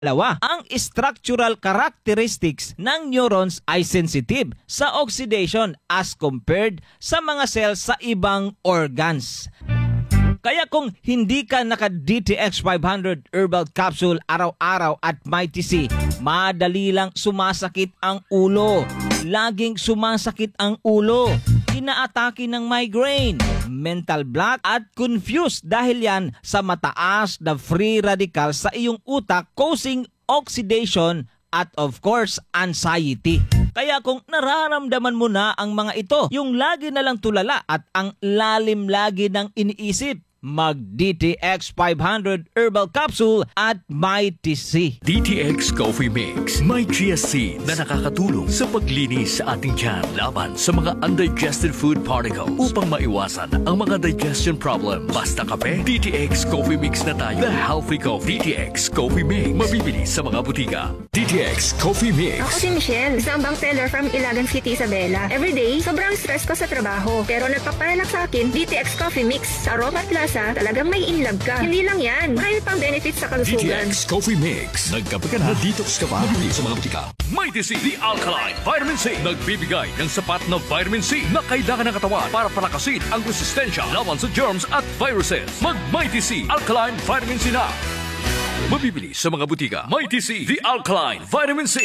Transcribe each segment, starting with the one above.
Dalawa, ang structural characteristics ng neurons ay sensitive sa oxidation as compared sa mga cells sa ibang organs. Kaya kung hindi ka naka-DTX 500 herbal capsule araw-araw at Mighty C, madali lang sumasakit ang ulo. Laging sumasakit ang ulo. Inaatake ng migraine, mental block at confused dahil yan sa mataas na free radicals sa iyong utak causing oxidation at of course anxiety. Kaya kung nararamdaman mo na ang mga ito, yung lagi na lang tulala at ang lalim lagi ng iniisip, mag-DTX 500 herbal capsule at Mighty C. DTX Coffee Mix. May chia seeds na nakakatulong sa paglinis sa ating tiyan laban sa mga undigested food particles upang maiwasan ang mga digestion problem. Basta kape, DTX Coffee Mix na tayo. The Healthy Coffee. DTX Coffee Mix. Mabibili sa mga butika. DTX Coffee Mix. Ako si Michelle, isang bank teller from Ilagan City, Isabela. Everyday, sobrang stress ko sa trabaho. Pero nagpaparelak sa akin, DTX Coffee Mix. Sa Roma Plaza, talagang may inlove ka. Hindi lang yan. Marami pang benefits sa kalusugan. DTX Coffee Mix. Nagkape ka na, detox ka pa. Mabibili sa mga butika. Mighty C, the Alkaline Vitamin C. Nagbibigay ng sapat na vitamin C na kailangan ng katawan para palakasin ang resistensya laban sa germs at viruses. Mag-Mighty C, Alkaline Vitamin C na. Mabibili sa mga butika. Mighty C, the Alkaline Vitamin C.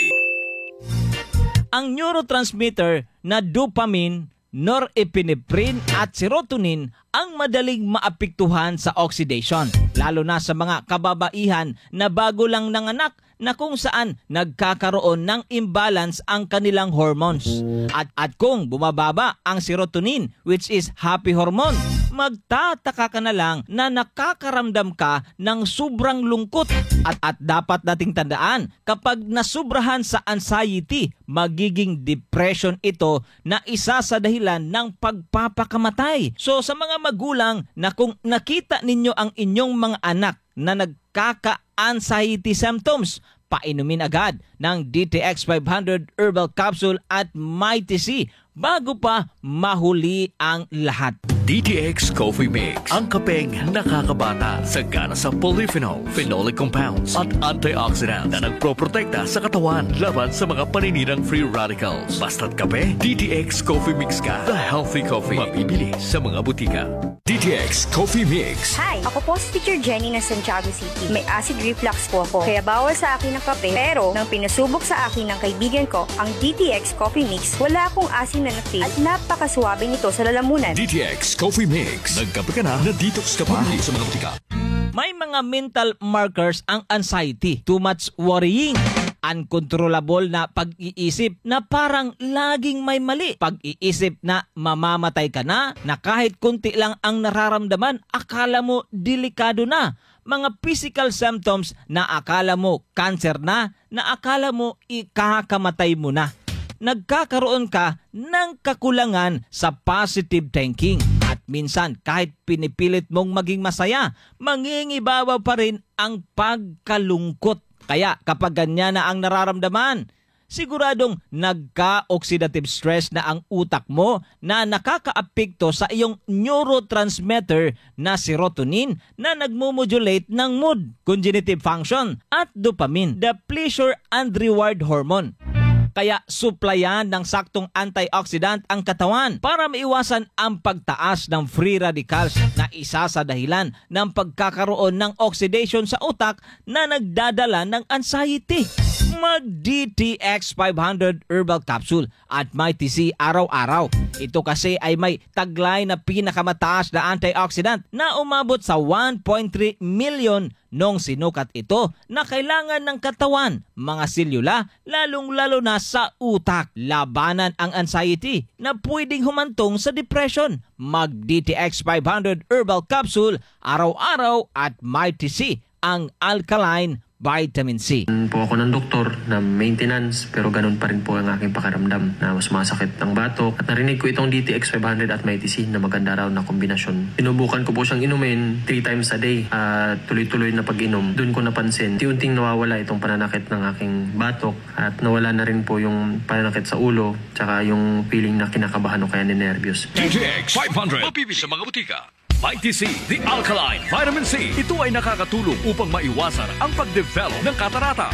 Ang neurotransmitter na dopamine, norepinephrine at serotonin ang madaling maapektuhan sa oxidation, lalo na sa mga kababaihan na bago lang nanganak na kung saan nagkakaroon ng imbalance ang kanilang hormones. At kung bumababa ang serotonin, which is happy hormone, magtataka ka na lang na nakakaramdam ka ng sobrang lungkot. At dapat nating tandaan, kapag nasubrahan sa anxiety, magiging depression ito na isa sa dahilan ng pagpapakamatay. So sa mga magulang na kung nakita ninyo ang inyong mga anak na nagkaka-anxiety symptoms, painumin agad ng DTX 500 herbal capsule at Mighty C bago pa mahuli ang lahat. DTX Coffee Mix. Ang kapeng nakakabata, sagana sa polyphenol, phenolic compounds at antioxidant na nagproprotekta sa katawan laban sa mga paninirang free radicals. Basta't kape, DTX Coffee Mix ka. The Healthy Coffee. Mabibili sa mga butika. DTX Coffee Mix. Hi! Ako po si Teacher Jenny ng Santiago City. May acid reflux po ako, kaya bawal sa akin ang kape. Pero nang pinasubok sa akin ng kaibigan ko ang DTX Coffee Mix, wala akong asin na na-feel at napakasuwabe nito sa lalamunan. DTX Coffee Mix. Nagkape ka na, na-detox ka pa. Mabibili sa mga butika. May mga mental markers ang anxiety, too much worrying, uncontrollable na pag-iisip na parang laging may mali, pag-iisip na mamamatay ka na kahit kunti lang ang nararamdaman, akala mo delikado na, mga physical symptoms na akala mo cancer na akala mo ikakamatay mo na. Nagkakaroon ka ng kakulangan sa positive thinking. At minsan, kahit pinipilit mong maging masaya, mangingibabaw pa rin ang pagkalungkot. Kaya kapag ganyan na ang nararamdaman, siguradong nagka-oxidative stress na ang utak mo na nakakaapekto sa iyong neurotransmitter na serotonin na nagmumodulate ng mood, cognitive function at dopamine, the pleasure and reward hormone. Kaya supplyan ng saktong antioxidant ang katawan para maiwasan ang pagtaas ng free radicals na isa sa dahilan ng pagkakaroon ng oxidation sa utak na nagdadala ng anxiety. Mag-DTX 500 herbal capsule at Mighty C araw-araw. Ito kasi ay may taglay na pinakamataas na antioxidant na umabot sa 1.3 million nung sinukat ito na kailangan ng katawan, mga selula, lalong-lalo na sa utak. Labanan ang anxiety na pwedeng humantong sa depression. Mag-DTX 500 herbal capsule araw-araw at Mighty C, ang alkaline vitamin C. Po ako ng doktor na maintenance pero ganun pa rin po ang aking pakiramdam na mas masakit ang batok. At narinig ko itong DTX 500 at Mighty C na maganda raw na kombinasyon. Sinubukan ko po siyang inumin 3 times a day at tuloy-tuloy na pag-inom. Doon ko napansin, unti-unting nawawala itong pananakit ng aking batok at nawala na rin po yung pananakit sa ulo tsaka yung feeling na kinakabahan o kaya nervyos. DTX 500. Mabibili sa mga butika. Mighty C, the alkaline vitamin C. Ito ay nakakatulong upang maiwasan ang pagdevelop ng katarata.